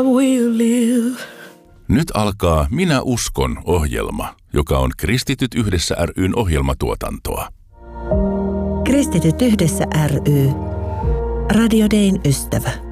I will live. Nyt alkaa Minä uskon -ohjelma, joka on Kristityt yhdessä ry:n ohjelmatuotantoa. Kristityt yhdessä ry. Radio Dayn ystävä.